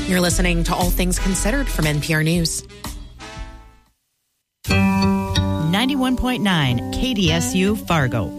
You're listening to All Things Considered from NPR News. 91.9 KDSU Fargo.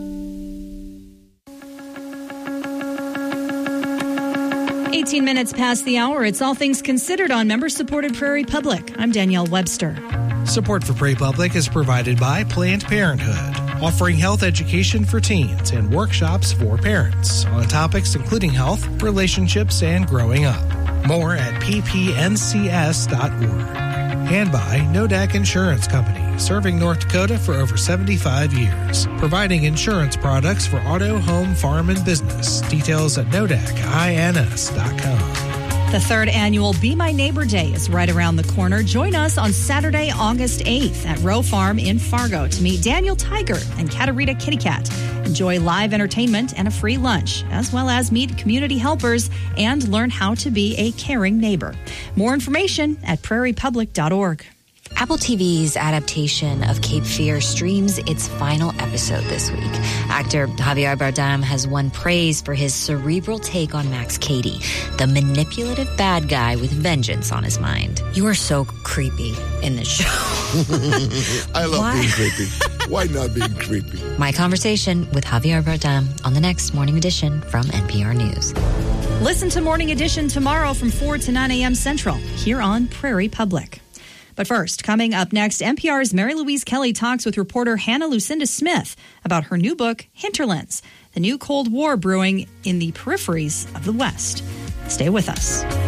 Minutes past the hour. It's All Things Considered on member-supported Prairie Public. I'm Danielle Webster. Support for Prairie Public is provided by Planned Parenthood, offering health education for teens and workshops for parents on topics including health, relationships, and growing up. More at ppncs.org. And by Nodak Insurance Company, serving North Dakota for over 75 years, providing insurance products for auto, home, farm, and business. Details at nodakins.com. The third annual Be My Neighbor Day is right around the corner. Join us on Saturday, August 8th at Rowe Farm in Fargo to meet Daniel Tiger and Katarina Kitty Cat. Enjoy live entertainment and a free lunch, as well as meet community helpers and learn how to be a caring neighbor. More information at prairiepublic.org. Apple TV's adaptation of Cape Fear streams its final episode this week. Actor Javier Bardem has won praise for his cerebral take on Max Cady, the manipulative bad guy with vengeance on his mind. You are so creepy in this show. I love being creepy. Why not being creepy? My conversation with Javier Bardem on the next Morning Edition from NPR News. Listen to Morning Edition tomorrow from 4 to 9 a.m. Central here on Prairie Public. But first, coming up next, NPR's Mary Louise Kelly talks with reporter Hannah Lucinda Smith about her new book, Hinterlands, the new Cold War brewing in the peripheries of the West. Stay with us.